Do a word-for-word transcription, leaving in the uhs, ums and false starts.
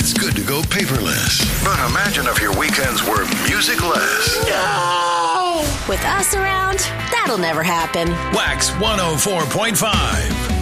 it's good to go paperless. But imagine if your weekends were musicless. No! With us around, that'll never happen. Wax one oh four point five.